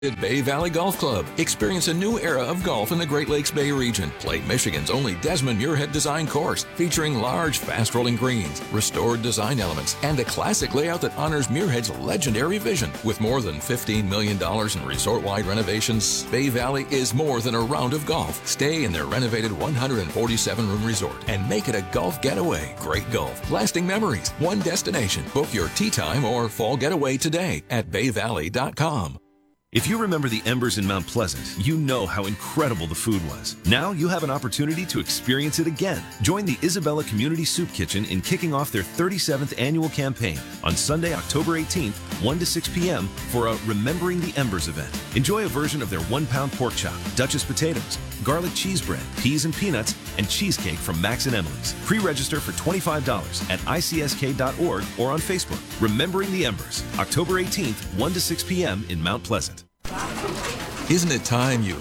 At Bay Valley Golf Club, experience a new era of golf in the Great Lakes Bay region. Play Michigan's only Desmond Muirhead design course, featuring large, fast-rolling greens, restored design elements, and a classic layout that honors Muirhead's legendary vision. With more than $15 million in resort-wide renovations, Bay Valley is more than a round of golf. Stay in their renovated 147-room resort and make it a golf getaway. Great golf, lasting memories, one destination. Book your tee time or fall getaway today at bayvalley.com. If you remember the Embers in Mount Pleasant, you know how incredible the food was. Now you have an opportunity to experience it again. Join the Isabella Community Soup Kitchen in kicking off their 37th annual campaign on Sunday, October 18th, 1 to 6 p.m. for a Remembering the Embers event. Enjoy a version of their 1-pound pork chop, Duchess potatoes, garlic cheese bread, peas and peanuts, and cheesecake from Max and Emily's. Pre-register for $25 at icsk.org or on Facebook. Remembering the Embers, October 18th, 1 to 6 p.m. in Mount Pleasant. Isn't it time you